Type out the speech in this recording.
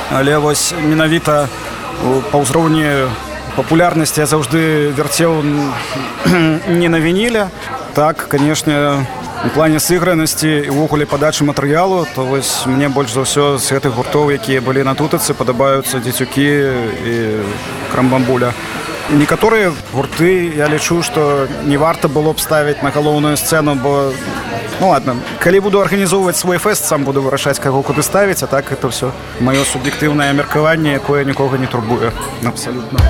але вось менавіта па ўзроўні папулярнасці я заўжды вярцеў не на вініле. Так, канешне, у плане сыгранасці і ўвогуле падачы матэрыялу, то вось мне больш за ўсё з гэтых гуртоў, якія былі на тутацы, падабаюцца Дзецюкі і Крамбамбуля. Некаторыя гурты я лічу, што не варта было б ставіць на галоўную сцэну, бо ну ладно, калі буду арганізоўваць свой фэст, сам буду вырашаць, каго куды ставіць, а так это ўсё маё суб'ектыўнае меркаванне, якое нікога не турбуе абсалютна.